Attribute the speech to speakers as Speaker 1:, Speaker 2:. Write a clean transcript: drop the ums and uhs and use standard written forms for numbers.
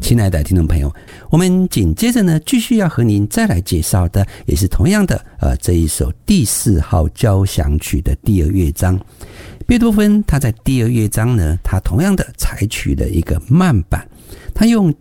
Speaker 1: 亲爱的听众朋友，我们紧接着呢，继续要和您再来介绍的，也是同样的，这一首第4号交响曲的第2乐章。贝多芬他在第2乐章呢，他同样的采取了一个慢板，他用